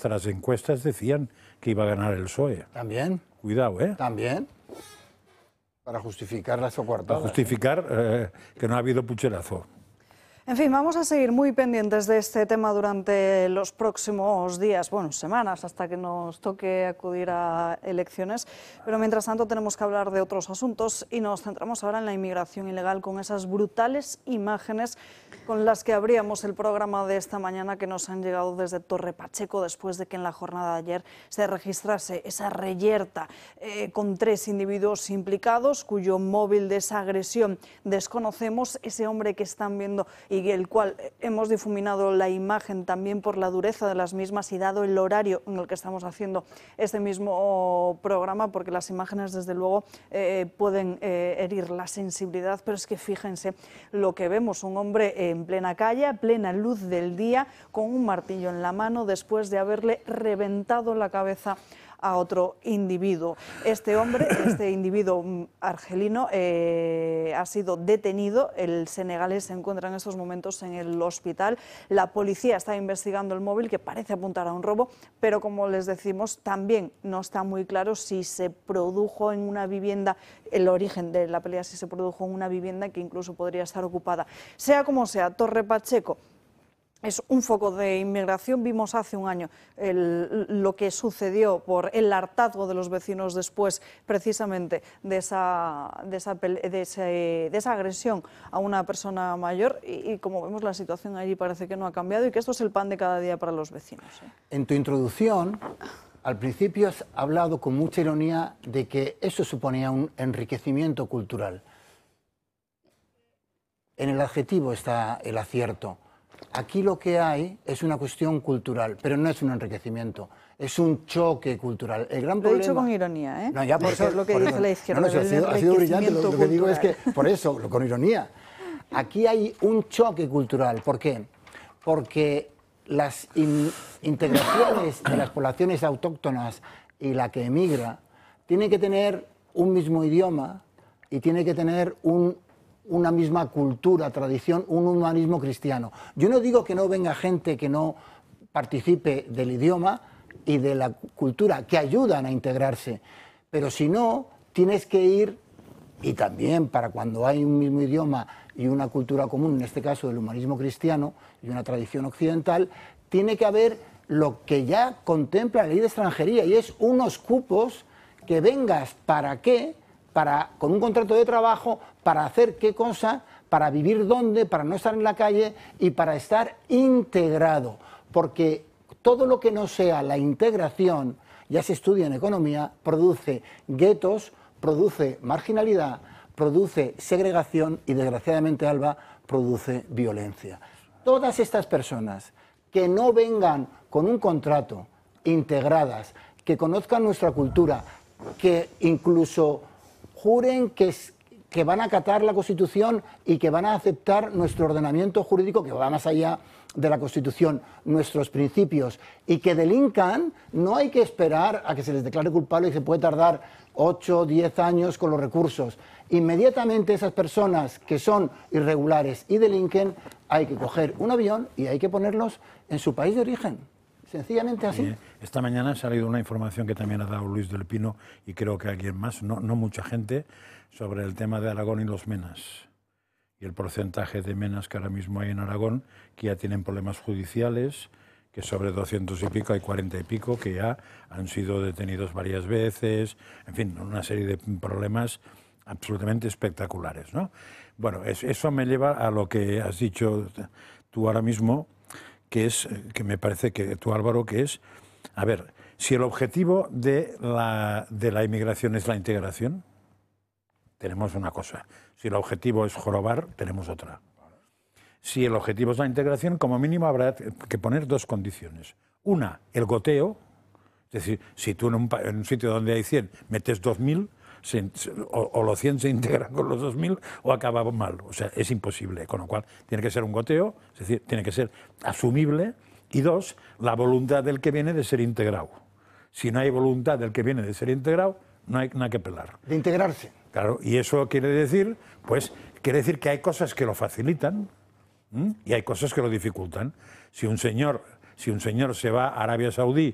hasta las encuestas decían que iba a ganar el PSOE. También. Cuidado, ¿eh? También. Para justificar las coartadas. Para justificar que no ha habido pucherazo. En fin, vamos a seguir muy pendientes de este tema durante los próximos días, bueno, semanas, hasta que nos toque acudir a elecciones. Pero mientras tanto tenemos que hablar de otros asuntos y nos centramos ahora en la inmigración ilegal, con esas brutales imágenes con las que abríamos el programa de esta mañana, que nos han llegado desde Torre Pacheco, después de que en la jornada de ayer se registrase esa reyerta con 3 individuos implicados, cuyo móvil de esa agresión desconocemos. Ese hombre que están viendo y el cual hemos difuminado la imagen también por la dureza de las mismas y dado el horario en el que estamos haciendo este mismo programa, porque las imágenes desde luego pueden herir la sensibilidad, pero es que fíjense lo que vemos: un hombre en plena calle, a plena luz del día, con un martillo en la mano, después de haberle reventado la cabeza a otro individuo. Este hombre, este individuo argelino, ha sido detenido. El senegalés se encuentra en estos momentos en el hospital. La policía está investigando el móvil, que parece apuntar a un robo, pero como les decimos, también no está muy claro si se produjo en una vivienda, el origen de la pelea, si se produjo en una vivienda que incluso podría estar ocupada. Sea como sea, Torre Pacheco es un foco de inmigración. Vimos hace un año lo que sucedió por el hartazgo de los vecinos después precisamente de esa agresión a una persona mayor, y como vemos, la situación allí parece que no ha cambiado y que esto es el pan de cada día para los vecinos. En tu introducción, al principio has hablado con mucha ironía de que eso suponía un enriquecimiento cultural. En el adjetivo está el acierto. Aquí lo que hay es una cuestión cultural, pero no es un enriquecimiento, es un choque cultural. El gran problema... Lo he dicho con ironía, ¿eh? No, ya por eso es lo que dice la izquierda. Ha sido brillante. Lo que digo es que, por eso, con ironía, aquí hay un choque cultural. ¿Por qué? Porque las integraciones de las poblaciones autóctonas y la que emigra tienen que tener un mismo idioma y tiene que tener una misma cultura, tradición, un humanismo cristiano. Yo no digo que no venga gente que no participe del idioma y de la cultura, que ayudan a integrarse, pero si no, tienes que ir, y también para cuando hay un mismo idioma y una cultura común, en este caso el humanismo cristiano y una tradición occidental, tiene que haber lo que ya contempla la ley de extranjería, y es unos cupos que vengas para qué, con un contrato de trabajo, para hacer qué cosa, para vivir dónde, para no estar en la calle y para estar integrado. Porque todo lo que no sea la integración, ya se estudia en economía, produce guetos, produce marginalidad, produce segregación y, desgraciadamente, Alba, produce violencia. Todas estas personas que no vengan con un contrato, integradas, que conozcan nuestra cultura, que incluso juren que van a acatar la Constitución y que van a aceptar nuestro ordenamiento jurídico, que va más allá de la Constitución, nuestros principios, y que delincan, no hay que esperar a que se les declare culpable, y se puede tardar 8 o 10 años con los recursos. Inmediatamente esas personas que son irregulares y delinquen, hay que coger un avión y hay que ponerlos en su país de origen. Sencillamente así. Esta mañana ha salido una información que también ha dado Luis del Pino, y creo que alguien más, no mucha gente, sobre el tema de Aragón y los menas. Y el porcentaje de menas que ahora mismo hay en Aragón, que ya tienen problemas judiciales, que sobre 200 y pico hay 40 y pico que ya han sido detenidos varias veces, en fin, una serie de problemas absolutamente espectaculares, ¿no? Bueno, eso me lleva a lo que has dicho tú ahora mismo, que me parece que tú, Álvaro, que es, a ver, si el objetivo de la inmigración es la integración, tenemos una cosa. Si el objetivo es jorobar, tenemos otra. Si el objetivo es la integración, como mínimo habrá que poner 2 condiciones. Una, el goteo, es decir, si tú en un sitio donde hay 100 metes 2.000, o los 100 se integran con los 2.000 o acaba mal. O sea, es imposible. Con lo cual, tiene que ser un goteo, es decir, tiene que ser asumible. Y 2, la voluntad del que viene de ser integrado. Si no hay voluntad del que viene de ser integrado, no hay nada que pelar. De integrarse. Claro, y eso quiere decir que hay cosas que lo facilitan y hay cosas que lo dificultan. Si un señor se va a Arabia Saudí